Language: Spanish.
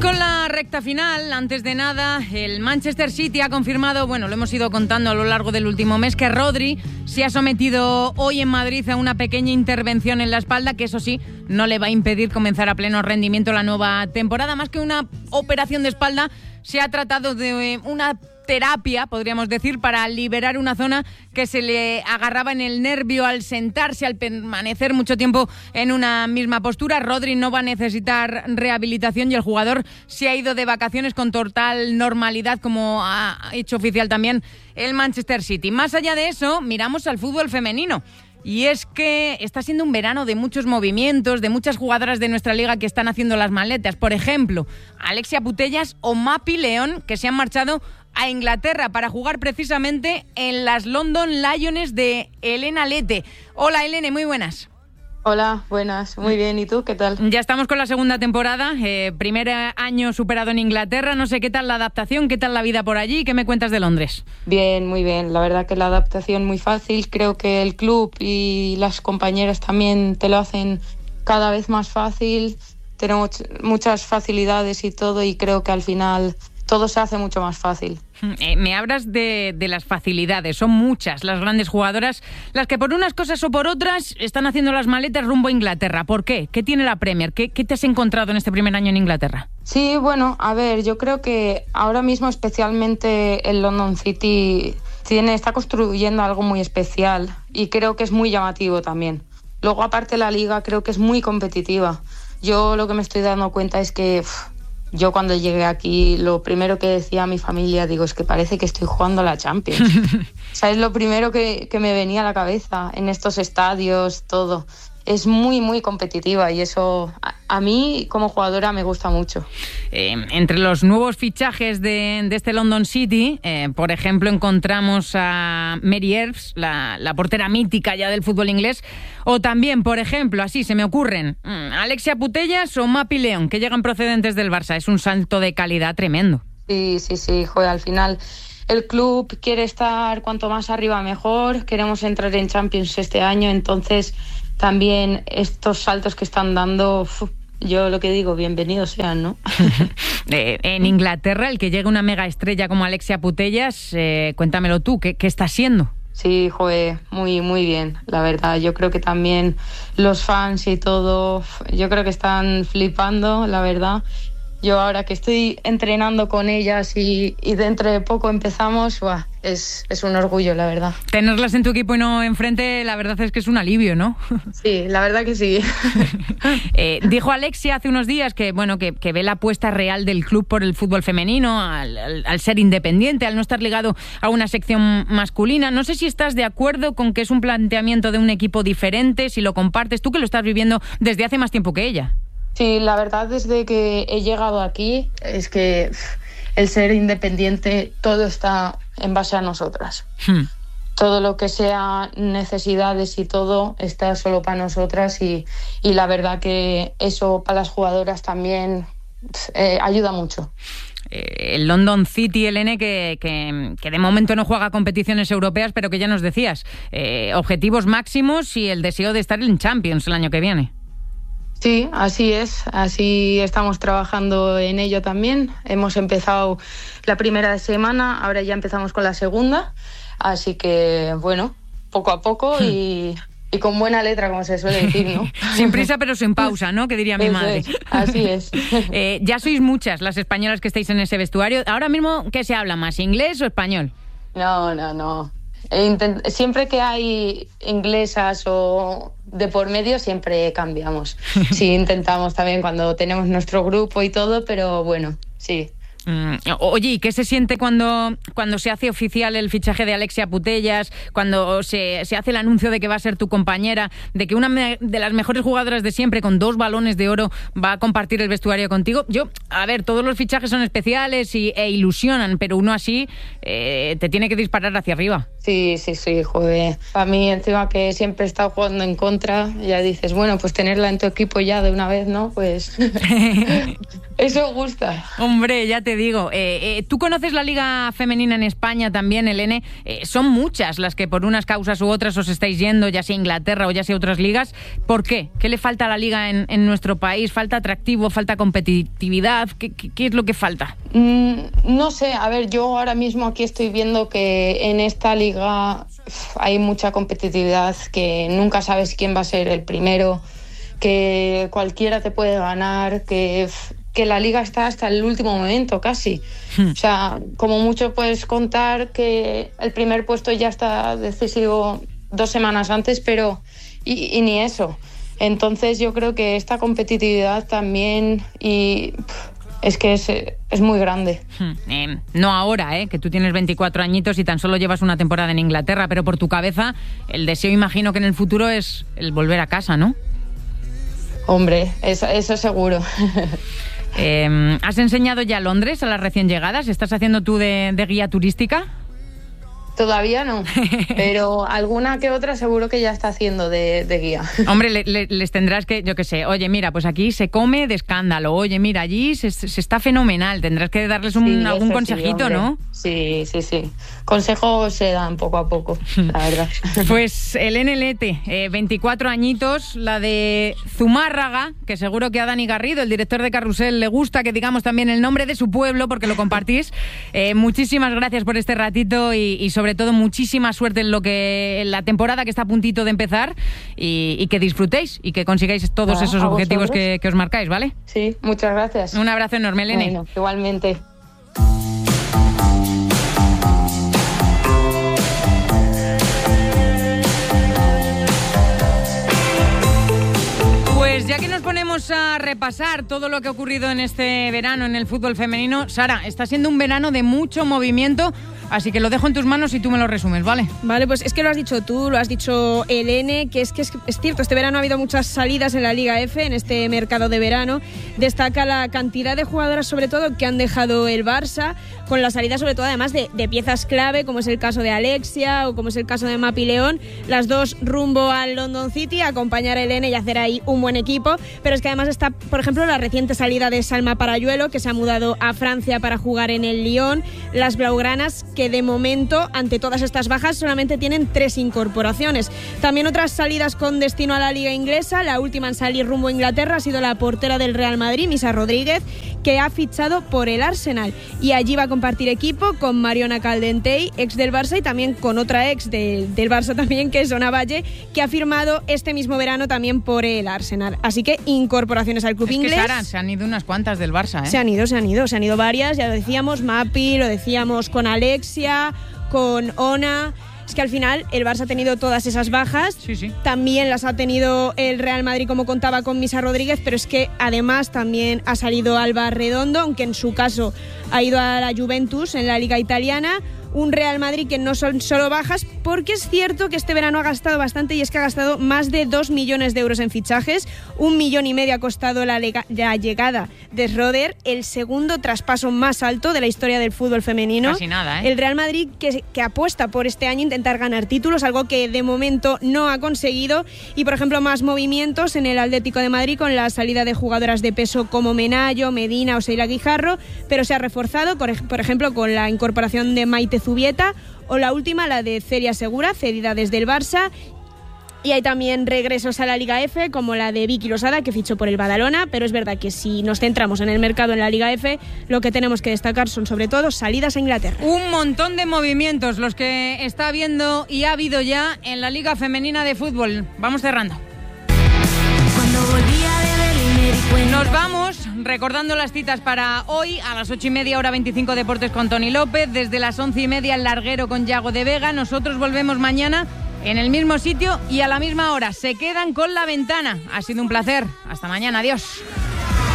con la recta final. Antes de nada, el Manchester City ha confirmado, bueno, lo hemos ido contando a lo largo del último mes, que Rodri se ha sometido hoy en Madrid a una pequeña intervención en la espalda, que eso sí, no le va a impedir comenzar a pleno rendimiento la nueva temporada. Más que una operación de espalda, se ha tratado de una terapia, podríamos decir, para liberar una zona que se le agarraba en el nervio al sentarse, al permanecer mucho tiempo en una misma postura. Rodri no va a necesitar rehabilitación y el jugador se ha ido de vacaciones con total normalidad, como ha hecho oficial también el Manchester City. Más allá de eso, miramos al fútbol femenino. Y es que está siendo un verano de muchos movimientos, de muchas jugadoras de nuestra liga que están haciendo las maletas. Por ejemplo, Alexia Putellas o Mapi León, que se han marchado a Inglaterra para jugar precisamente en las London Lions de Elena Lete. Hola, Elena, muy buenas. Hola, buenas, muy bien. ¿Y tú qué tal? Ya estamos con la segunda temporada, primer año superado en Inglaterra. No sé, ¿qué tal la adaptación? ¿Qué tal la vida por allí? ¿Qué me cuentas de Londres? Bien, muy bien. La verdad que la adaptación muy fácil. Creo que el club y las compañeras también te lo hacen cada vez más fácil. Tenemos muchas facilidades y todo, y creo que al final todo se hace mucho más fácil. Me hablas de las facilidades. Son muchas las grandes jugadoras las que por unas cosas o por otras están haciendo las maletas rumbo a Inglaterra. ¿Por qué? ¿Qué tiene la Premier? ¿Qué te has encontrado en este primer año en Inglaterra? Sí, bueno, a ver, yo creo que ahora mismo especialmente el London City está construyendo algo muy especial y creo que es muy llamativo también. Luego, aparte, la liga creo que es muy competitiva. Yo lo que me estoy dando cuenta es que yo cuando llegué aquí, lo primero que decía a mi familia, digo, es que parece que estoy jugando a la Champions. O sea, es lo primero que me venía a la cabeza en estos estadios, todo. Es muy, muy competitiva y eso a mí como jugadora me gusta mucho. Entre los nuevos fichajes de este London City, por ejemplo, encontramos a Mary Earps, la portera mítica ya del fútbol inglés, o también, por ejemplo, así se me ocurren, Alexia Putellas o Mapi León, que llegan procedentes del Barça. Es un salto de calidad tremendo. Sí, joder, al final el club quiere estar cuanto más arriba mejor, queremos entrar en Champions este año, entonces también estos saltos que están dando, yo lo que digo, bienvenidos sean, ¿no? En Inglaterra, el que llegue una mega estrella como Alexia Putellas, cuéntamelo tú, ¿qué está haciendo? Sí, joder, muy, muy bien, la verdad. Yo creo que también los fans y todo, yo creo que están flipando, la verdad. Yo ahora que estoy entrenando con ellas y dentro de poco empezamos, es un orgullo, la verdad. Tenerlas en tu equipo y no enfrente, la verdad es que es un alivio, ¿no? Sí, la verdad que sí. Dijo Alexia hace unos días que ve la apuesta real del club por el fútbol femenino, al ser independiente, al no estar ligado a una sección masculina. No sé si estás de acuerdo con que es un planteamiento de un equipo diferente, si lo compartes, tú que lo estás viviendo desde hace más tiempo que ella. Sí, la verdad, desde que he llegado aquí es que el ser independiente, todo está en base a nosotras. Todo lo que sea necesidades y todo está solo para nosotras y la verdad que eso para las jugadoras también ayuda mucho. El London City, Elena, que de momento no juega competiciones europeas, pero que ya nos decías, objetivos máximos y el deseo de estar en Champions el año que viene. Sí, así es, así estamos trabajando en ello también. Hemos empezado la primera semana, ahora ya empezamos con la segunda, así que bueno, poco a poco y con buena letra, como se suele decir, ¿no? Sin prisa pero sin pausa, ¿no? Que diría mi madre. Es, así es. Ya sois muchas las españolas que estáis en ese vestuario. Ahora mismo, ¿qué se habla más, inglés o español? No. Siempre que hay inglesas o de por medio siempre cambiamos. Sí, intentamos también cuando tenemos nuestro grupo y todo, pero bueno, sí. Oye, ¿y qué se siente cuando se hace oficial el fichaje de Alexia Putellas, cuando se hace el anuncio de que va a ser tu compañera, de que una de las mejores jugadoras de siempre, con 2 balones de oro, va a compartir el vestuario contigo? A ver, todos los fichajes son especiales e ilusionan, pero uno así te tiene que disparar hacia arriba. Sí, joder. Para mí, encima que siempre he estado jugando en contra, ya dices, bueno, pues tenerla en tu equipo ya de una vez, ¿no? Pues eso gusta. Hombre, ya te te digo. Tú conoces la Liga Femenina en España también, Helene. Son muchas las que por unas causas u otras os estáis yendo, ya sea Inglaterra o ya sea otras ligas. ¿Por qué? ¿Qué le falta a la Liga en nuestro país? ¿Falta atractivo? ¿Falta competitividad? ¿Qué es lo que falta? No sé, a ver, yo ahora mismo aquí estoy viendo que en esta liga hay mucha competitividad, que nunca sabes quién va a ser el primero, que cualquiera te puede ganar, que la liga está hasta el último momento casi. O sea, como mucho puedes contar que el primer puesto ya está decisivo 2 semanas antes, pero y ni eso. Entonces yo creo que esta competitividad también es que es muy grande. No ahora, que tú tienes 24 añitos y tan solo llevas una temporada en Inglaterra, pero por tu cabeza el deseo, imagino que en el futuro es el volver a casa, ¿no? Hombre, eso seguro. ¿Has enseñado ya Londres a las recién llegadas? ¿Estás haciendo tú de guía turística? Todavía no, pero alguna que otra seguro que ya está haciendo de guía. Hombre, les tendrás que, yo qué sé, oye, mira, pues aquí se come de escándalo, oye, mira, allí se está fenomenal, tendrás que darles algún consejito, sí, ¿no? Sí. Consejos se dan poco a poco, la verdad. Pues Helene Lete, 24 añitos, la de Zumárraga, que seguro que a Dani Garrido, el director de Carrusel, le gusta que digamos también el nombre de su pueblo, porque lo compartís. Muchísimas gracias por este ratito y sobre todo muchísima suerte en la temporada que está a puntito de empezar y que disfrutéis y que consigáis todos esos objetivos que os marcáis, ¿vale? Sí, muchas gracias. Un abrazo enorme, Helene. Bueno, igualmente. Pues ya que nos ponemos a repasar todo lo que ha ocurrido en este verano en el fútbol femenino, Sara, está siendo un verano de mucho movimiento, así que lo dejo en tus manos y tú me lo resumes, ¿vale? Vale, pues es que lo has dicho tú, lo has dicho Helene, que es cierto, este verano ha habido muchas salidas en la Liga F, en este mercado de verano. Destaca la cantidad de jugadoras, sobre todo, que han dejado el Barça, con la salida, sobre todo, además de piezas clave, como es el caso de Alexia o como es el caso de Mapi León, las dos rumbo al London City, a acompañar a Helene y hacer ahí un buen equipo. Pero es que además está, por ejemplo, la reciente salida de Salma Parayuelo, que se ha mudado a Francia para jugar en el Lyon, las blaugranas, que de momento, ante todas estas bajas, solamente tienen 3 incorporaciones. También otras salidas con destino a la Liga Inglesa. La última en salir rumbo a Inglaterra ha sido la portera del Real Madrid, Misa Rodríguez, que ha fichado por el Arsenal. Y allí va a compartir equipo con Mariona Caldentey, ex del Barça, y también con otra ex del Barça también, que es Ona Valle, que ha firmado este mismo verano también por el Arsenal. Así que incorporaciones al club inglés. Es que, Sara, se han ido unas cuantas del Barça, ¿eh? Se han ido varias, ya lo decíamos, Mapi, lo decíamos con Alexia, con Ona. Es que al final el Barça ha tenido todas esas bajas. Sí. También las ha tenido el Real Madrid, como contaba con Misa Rodríguez, pero es que además también ha salido Alba Redondo, aunque en su caso ha ido a la Juventus en la Liga Italiana. Un Real Madrid que no son solo bajas, porque es cierto que este verano ha gastado bastante, y es que ha gastado más de 2 millones de euros en fichajes. 1,5 millones ha costado la llegada de Schroeder, el segundo traspaso más alto de la historia del fútbol femenino. Casi nada, ¿eh? El Real Madrid que apuesta por este año intentar ganar títulos, algo que de momento no ha conseguido. Y por ejemplo, más movimientos en el Atlético de Madrid con la salida de jugadoras de peso como Menayo, Medina o Sheila Guijarro, pero se ha reforzado, por ejemplo, con la incorporación de Maite Zubieta, o la última, la de Celia Segura, cedida desde el Barça. Y hay también regresos a la Liga F, como la de Vicky Losada, que fichó por el Badalona, pero es verdad que si nos centramos en el mercado en la Liga F, lo que tenemos que destacar son sobre todo salidas a Inglaterra. Un montón de movimientos los que está habiendo y ha habido ya en la Liga Femenina de Fútbol. Vamos cerrando. Nos vamos recordando las citas para hoy. A las 8:30, hora 25, Deportes con Toni López. Desde las 11:30, El Larguero con Yago de Vega. Nosotros volvemos mañana en el mismo sitio y a la misma hora. Se quedan con La Ventana. Ha sido un placer. Hasta mañana. Adiós.